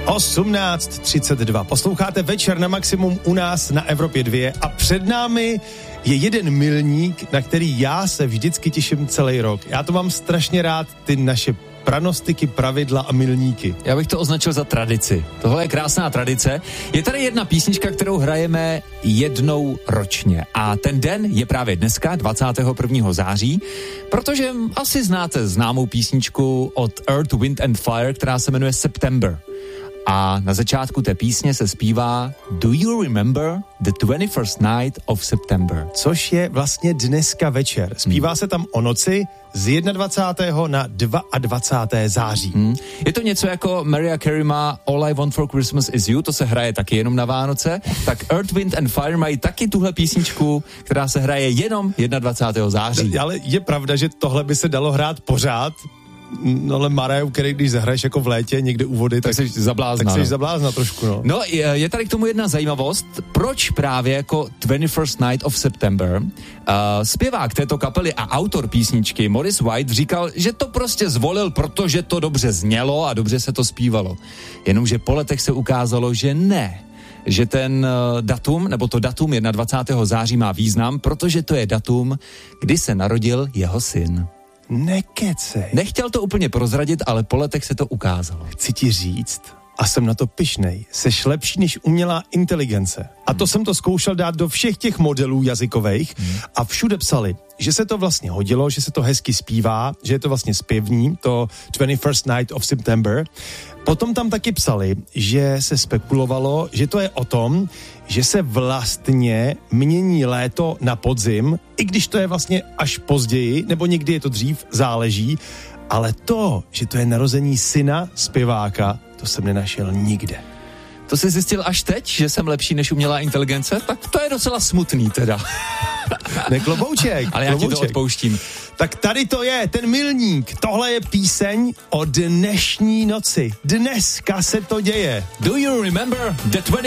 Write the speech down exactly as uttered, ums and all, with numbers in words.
osmnáct třicet dva. Posloucháte Večer na maximum u nás na Evropě dva a před námi je jeden milník, na který já se vždycky těším celý rok. Já to mám strašně rád, ty naše pranostiky, pravidla a milníky. Já bych to označil za tradici. Tohle je krásná tradice. Je tady jedna písnička, kterou hrajeme jednou ročně. A ten den je právě dneska, dvacátého prvního září, protože asi znáte známou písničku od Earth, Wind and Fire, která se jmenuje September. A na začátku té písně se zpívá Do you remember the twenty-first night of September? Což je vlastně dneska večer. Zpívá hmm. se tam o noci z dvacátého prvního na dvacátého druhého září. Hmm. Je to něco jako Mariah Carey má All I Want for Christmas is You, to se hraje taky jenom na Vánoce. Tak Earth, Wind and Fire mají taky tuhle písničku, která se hraje jenom dvacátého prvního září. Ale je pravda, že tohle by se dalo hrát pořád. No ale Mariah, který když zahraješ jako v létě někde u vody, tak, tak jsi zablázna. Tak jsi zablázna trošku, no. No, je, je tady k tomu jedna zajímavost. Proč právě jako twenty-first night of September uh, zpěvák této kapely a autor písničky Maurice White říkal, že to prostě zvolil, protože to dobře znělo a dobře se to zpívalo. Jenomže po letech se ukázalo, že ne. Že ten uh, datum, nebo to datum dvacátého prvního září má význam, protože to je datum, kdy se narodil jeho syn. Nekecej. Nechtěl to úplně prozradit, ale po letech se to ukázalo. Chci ti říct, a jsem na to pyšnej, seš lepší než umělá inteligence. A to hmm. jsem to zkoušel dát do všech těch modelů jazykových hmm. a všude psali, že se to vlastně hodilo, že se to hezky zpívá, že je to vlastně zpěvní, to twenty-first night of September. Potom tam taky psali, že se spekulovalo, že to je o tom, že se vlastně mění léto na podzim, i když to je vlastně až později, nebo někdy je to dřív, záleží, ale to, že to je narození syna zpěváka, to jsem nenašel nikde. To jsi zjistil až teď, že jsem lepší než umělá inteligence? Tak to je docela smutný teda. Ne, klobouček. Ale já klobouček. ti to odpouštím. Tak tady to je, ten milník. Tohle je píseň o dnešní noci. Dneska se to děje. Do you remember the twenty